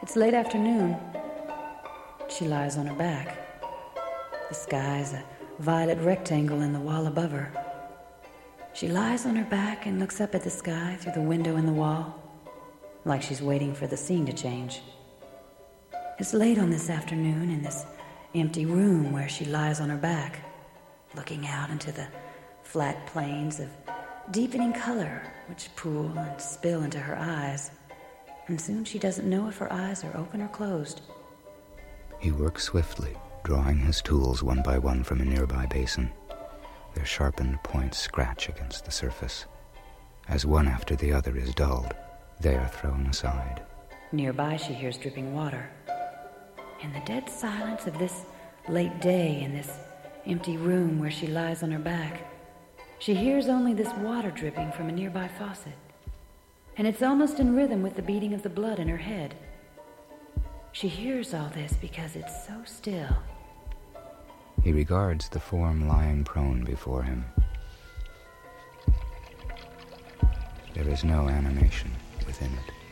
It's late afternoon. She lies on her back. The sky's a violet rectangle in the wall above her. She lies on her back and looks up at the sky through the window in the wall, like she's waiting for the scene to change. It's late on this afternoon in this empty room where she lies on her back, looking out into the flat plains of deepening color which pool and spill into her eyes, and soon she doesn't know if her eyes are open or closed. He works swiftly, drawing his tools one by one from a nearby basin. Their sharpened points scratch against the surface. As one after the other is dulled, they are thrown aside. Nearby she hears dripping water. In the dead silence of this late day in this empty room where she lies on her back, she hears only this water dripping from a nearby faucet. And it's almost in rhythm with the beating of the blood in her head. She hears all this because it's so still. He regards the form lying prone before him. There is no animation within it.